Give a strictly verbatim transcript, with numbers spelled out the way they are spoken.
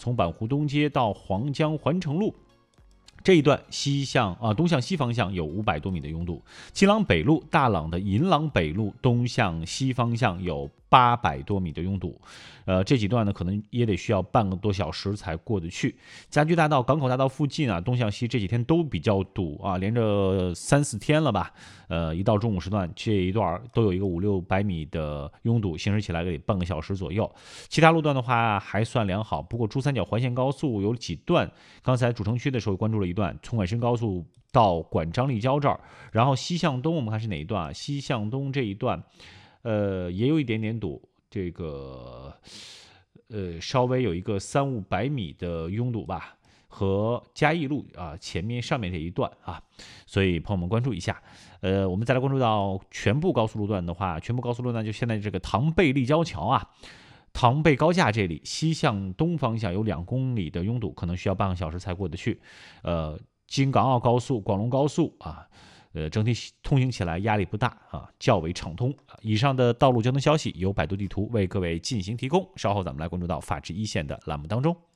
从板湖东街到黄江环城路。这一段西向啊东向西方向有五百多米的拥堵，金朗北路大朗的银朗北路东向西方向有八百多米的拥堵，呃，这几段呢可能也得需要半个多小时才过得去。家居大道、港口大道附近啊，东向西这几天都比较堵啊，连着三四天了吧，呃，一到中午时段这一段都有一个五六百米的拥堵，行驶起来得半个小时左右。其他路段的话还算良好，不过珠三角环线高速有几段，刚才主城区的时候关注了一段，从莞深高速到管张立交这儿，然后西向东我们看是哪一段啊？西向东这一段。呃，也有一点点堵，这个呃稍微有一个三五百米的拥堵吧，和嘉义路啊前面上面这一段啊，所以朋友们关注一下。呃，我们再来关注到全部高速路段的话，全部高速路段就现在这个唐贝立交桥啊。唐贝高架这里西向东方向有两公里的拥堵，可能需要半个小时才过得去。呃，京港澳高速、广龙高速啊。呃，整体通行起来压力不大啊，较为畅通。以上的道路交通消息由百度地图为各位进行提供。稍后咱们来关注到法治一线的栏目当中。